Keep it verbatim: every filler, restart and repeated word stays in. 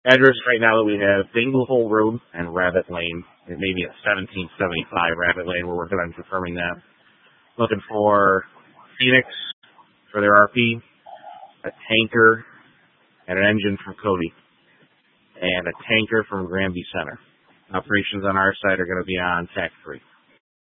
Address right now that we have Dinglehole Road and Rabbit Lane. It may be at seventeen seventy-five Rabbit Lane. We're working on confirming that. Looking for Phoenix for their R P, a tanker, and an engine from Cody, and a tanker from Granby Center. Operations on our side are going to be on tax free.